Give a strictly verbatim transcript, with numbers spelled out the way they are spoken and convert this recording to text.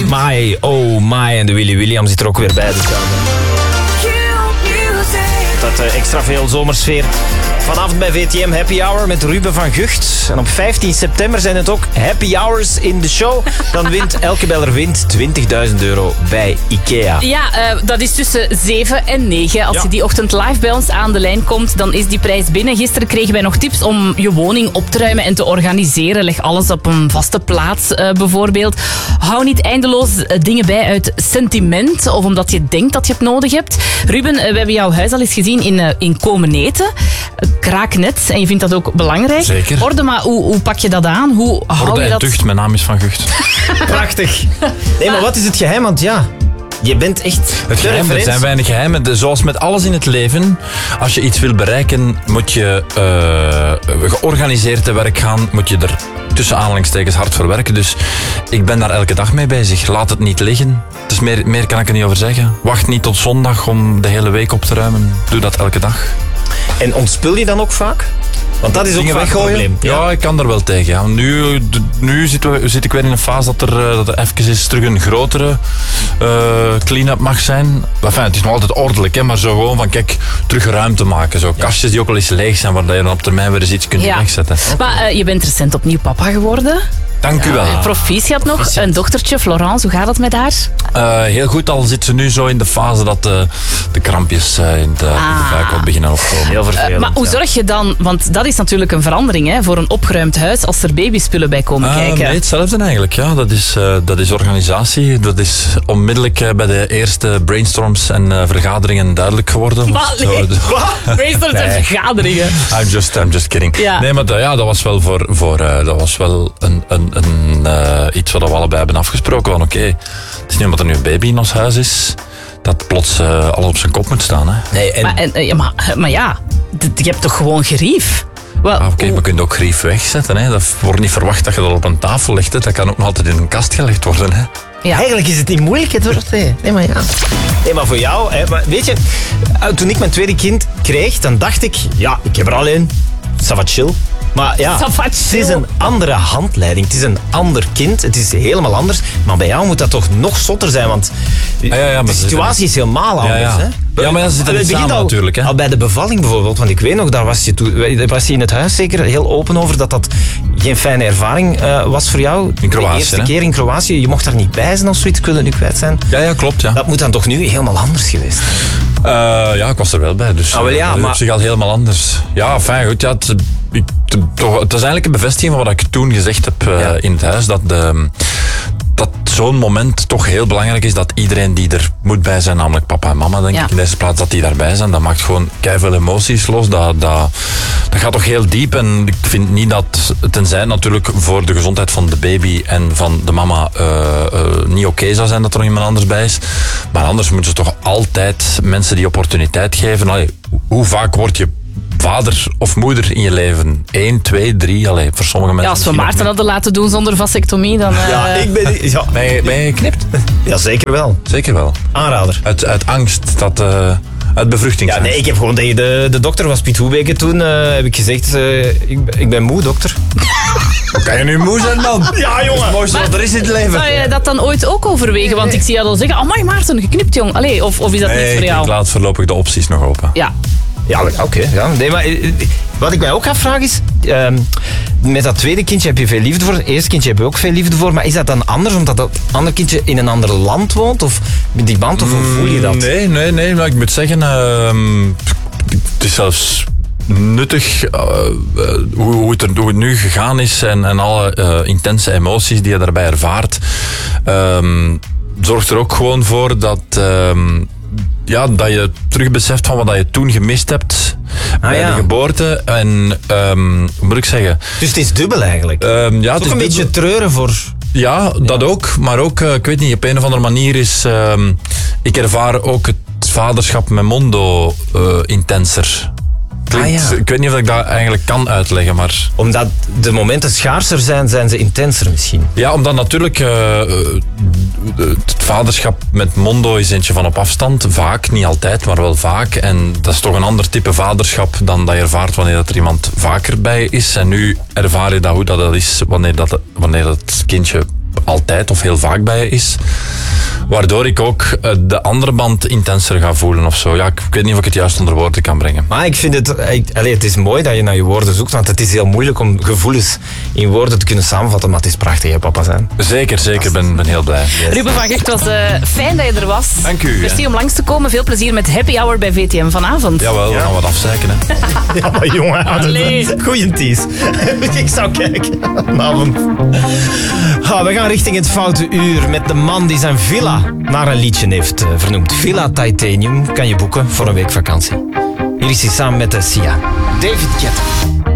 My, oh my. En de Willy William zit er ook weer bij. Dus ja. Dat uh, extra veel zomersfeer. Vanavond bij V T M Happy Hour met Ruben van Gucht. En op vijftien september zijn het ook Happy Hours in de show. Dan wint elke beller wint twintigduizend euro bij IKEA. Ja, uh, dat is tussen zeven en negen. Als ja. je die ochtend live bij ons aan de lijn komt, dan is die prijs binnen. Gisteren kregen wij nog tips om je woning op te ruimen en te organiseren. Leg alles op een vaste plaats uh, bijvoorbeeld. Hou niet eindeloos uh, dingen bij uit sentiment of omdat je denkt dat je het nodig hebt. Ruben, uh, we hebben jouw huis al eens gezien in, uh, in Komeneten. Kraaknet. En je vindt dat ook belangrijk. Zeker. Orde, maar hoe, hoe pak je dat aan? Hoe hou Orde je en dat... tucht, mijn naam is Van Gucht. Prachtig. Nee, maar wat is het geheim? Want ja, je bent echt... Het geheim, er zijn weinig geheimen. Zoals met alles in het leven, als je iets wil bereiken, moet je uh, georganiseerd te werk gaan, moet je er tussen aanhalingstekens hard voor werken. Dus ik ben daar elke dag mee bezig. Laat het niet liggen. Dus meer, meer kan ik er niet over zeggen. Wacht niet tot zondag om de hele week op te ruimen. Doe dat elke dag. En ontspul je dan ook vaak? Want dat is ook vaak een probleem. Ja. ja, ik kan er wel tegen. Ja. Nu, nu zit, we, zit ik weer in een fase dat er, dat er even eens terug een grotere uh, clean-up mag zijn. Enfin, het is nog altijd ordelijk, hè, maar zo gewoon van, kijk, terug ruimte maken. Zo. Ja. Kastjes die ook al eens leeg zijn, waar je dan op termijn weer eens iets kunt ja. wegzetten. Maar uh, je bent recent opnieuw papa geworden. Dank u wel. Uh, proficiat nog. Proficiat. Een dochtertje, Florence. Hoe gaat het met haar? Uh, heel goed, al zit ze nu zo in de fase dat uh, de krampjes uh, in de, ah. de buik wat beginnen opkomen. Heel vervelend. Uh, maar hoe zorg je dan, want dat is natuurlijk een verandering hè, voor een opgeruimd huis als er babyspullen bij komen uh, kijken. Nee, hetzelfde eigenlijk. Ja. Dat, is, uh, dat is organisatie. Dat is onmiddellijk uh, bij de eerste brainstorms en uh, vergaderingen duidelijk geworden. Wat? Nee. Wat? Brainstorms nee. en vergaderingen? I'm just, I'm just kidding. Ja. Nee, maar uh, ja, dat was wel, voor, voor, uh, dat was wel een... een Een, uh, iets wat we allebei hebben afgesproken. Van oké, okay, het is niet omdat er nu een baby in ons huis is, dat plots uh, alles op zijn kop moet staan. Hè. Nee, en... maar, en, ja, maar, maar ja, je hebt toch gewoon gerief? Well, ah, Oké, okay, maar je kunt ook grief wegzetten. Hè. Dat wordt niet verwacht dat je dat op een tafel legt. Hè. Dat kan ook nog altijd in een kast gelegd worden. Hè. Ja. Eigenlijk is het niet moeilijk, hè, Dorothee. Nee, maar ja. Nee, maar voor jou, hè, maar weet je, toen ik mijn tweede kind kreeg, dan dacht ik, ja, ik heb er al één. Ça va chill. Maar ja, het is een andere handleiding. Het is een ander kind. Het is helemaal anders. Maar bij jou moet dat toch nog zotter zijn. Want ja, ja, ja, de situatie is helemaal anders. Ja, ja. Hè? Ja, maar dat zit er niet samen al, natuurlijk. Hè? Al bij de bevalling bijvoorbeeld. Want ik weet nog, daar was je, toe, was je in het huis zeker heel open over dat dat geen fijne ervaring uh, was voor jou. In Kroatië. De eerste hè? keer in Kroatië. Je mocht daar niet bij zijn of zoiets. Kunnen nu kwijt zijn. Ja, ja, klopt. Ja. Dat moet dan toch nu helemaal anders geweest zijn? Uh, ja, ik was er wel bij. Dus ah, wel, ja, dat maar... is op zich al helemaal anders. Ja, fijn, goed. Ja, het, ik, het, toch, het is eigenlijk een bevestiging van wat ik toen gezegd heb uh, ja. in het huis. Dat, de, dat zo'n moment toch heel belangrijk is. Dat iedereen die er moet bij zijn, namelijk papa en mama, denk ja. ik in deze plaats, dat die daarbij zijn. Dat maakt gewoon keiveel emoties los. Dat, dat, dat gaat toch heel diep. En ik vind niet dat, tenzij natuurlijk voor de gezondheid van de baby en van de mama uh, uh, niet oké okay zou zijn dat er nog iemand anders bij is. Maar anders moeten ze toch altijd mensen die opportuniteit geven. Allee, hoe vaak word je vader of moeder in je leven? Eén, twee, drie, allee, voor sommige mensen. Ja, als we Maarten hadden laten doen zonder vasectomie, dan... Uh... Ja, ik ben... Ja. Ben, je, ben je geknipt? Ja, zeker wel. Zeker wel. Aanrader. Uit, uit angst dat... Uh, uit bevruchting. Ja, nee, ik heb gewoon tegen de, de dokter van Piet Hoebeke toen uh, heb ik gezegd, uh, ik, ik ben moe, dokter. Hoe kan je nu moe zijn, man? Ja, jongen. Het mooiste wat er is in het leven. Zou je dat dan ooit ook overwegen? Want ik zie jou al zeggen, amai Maarten, geknipt, jong. Allee, of, of is dat nee, niet voor jou? ik laat voorlopig de opties nog open. Ja. Ja, oké. Okay, ja. Nee, maar wat ik mij ook afvraag is, uh, met dat tweede kindje heb je veel liefde voor, het eerste kindje heb je ook veel liefde voor, maar is dat dan anders omdat dat andere kindje in een ander land woont? Of met die band, of hoe voel je dat? Nee, nee, nee. Maar ik moet zeggen, uh, het is zelfs nuttig uh, uh, hoe, hoe, het er, hoe het nu gegaan is en, en alle uh, intense emoties die je daarbij ervaart. Um, zorgt er ook gewoon voor dat... Um, Ja, dat je terug beseft van wat je toen gemist hebt ah, bij ja. de geboorte. En, um, hoe moet ik zeggen? Dus het is dubbel eigenlijk? Um, ja, het is ook een beetje dubbel. treuren voor... Ja, dat ja. ook. Maar ook, uh, ik weet niet, op een of andere manier is... Um, ik ervaar ook het vaderschap met Mondo uh, intenser. Ah, ja. Ik weet niet of ik dat eigenlijk kan uitleggen, maar... Omdat de momenten schaarser zijn, zijn ze intenser misschien. Ja, omdat natuurlijk uh, het vaderschap met Mondo is eentje van op afstand. Vaak, niet altijd, maar wel vaak. En dat is toch een ander type vaderschap dan dat je ervaart wanneer dat er iemand vaker bij is. En nu ervaar je dat hoe dat is wanneer dat, wanneer dat kindje altijd of heel vaak bij je is. Waardoor ik ook uh, de andere band intenser ga voelen of zo. Ja, ik, ik weet niet of ik het juist onder woorden kan brengen. Maar ik vind het... Ik, allez, het is mooi dat je naar je woorden zoekt, want het is heel moeilijk om gevoelens in woorden te kunnen samenvatten, maar het is prachtig, hè, papa zijn. Zeker, zeker. Ik ben, ben heel blij. Yes. Ruben van Gucht, het was uh, fijn dat je er was. Dank u. Merci ja. om langs te komen. Veel plezier met Happy Hour bij V T M vanavond. Jawel, we ja. gaan wat afzeiken. Hè. Ja, maar jongen, goeie tease. Ik zou kijken. Vanavond. Ah, we gaan richting het foute uur met de man die zijn villa naar een liedje heeft uh, vernoemd. Villa Titanium kan je boeken voor een week vakantie. Hier is hij samen met de Sia. David Guetta.